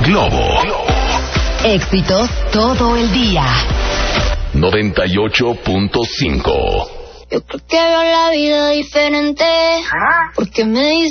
Globo. Éxitos todo el día. 98.5. Yo creo que veo la vida diferente. Porque me